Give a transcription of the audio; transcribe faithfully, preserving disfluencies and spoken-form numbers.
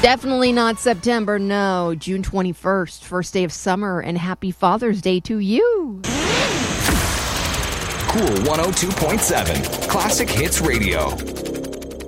Definitely not September, no. June twenty-first, first day of summer, and happy Father's Day to you. Cool one oh two point seven, Classic Hits Radio.